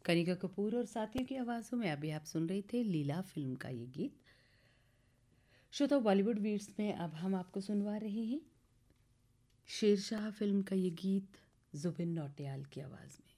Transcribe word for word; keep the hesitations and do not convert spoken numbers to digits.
कनिका कपूर और साथियों की आवाज़ों में अभी आप सुन रहे थे लीला फिल्म का ये गीत। श्रोता, बॉलीवुड बीट्स में अब हम आपको सुनवा रहे हैं शेरशाह फिल्म का ये गीत जुबिन नौटियाल की आवाज़ में।